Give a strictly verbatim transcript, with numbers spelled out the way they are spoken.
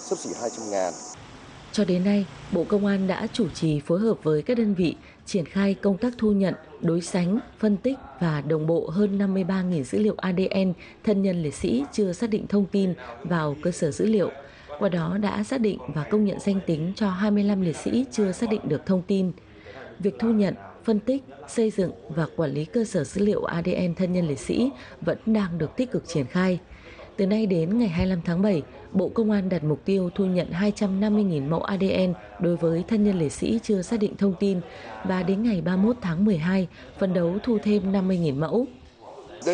xấp xỉ hai trăm ngàn. Cho đến nay, Bộ Công an đã chủ trì phối hợp với các đơn vị triển khai công tác thu nhận, đối sánh, phân tích và đồng bộ hơn năm mươi ba nghìn dữ liệu a đê en thân nhân liệt sĩ chưa xác định thông tin vào cơ sở dữ liệu. Qua đó đã xác định và công nhận danh tính cho hai mươi lăm liệt sĩ chưa xác định được thông tin. Việc thu nhận, phân tích, xây dựng và quản lý cơ sở dữ liệu a đê en thân nhân liệt sĩ vẫn đang được tích cực triển khai. Từ nay đến ngày hai mươi lăm tháng bảy, Bộ Công an đặt mục tiêu thu nhận hai trăm năm mươi nghìn mẫu a đê en đối với thân nhân liệt sĩ chưa xác định thông tin và đến ngày ba mươi mốt tháng mười hai, phấn đấu thu thêm năm mươi nghìn mẫu.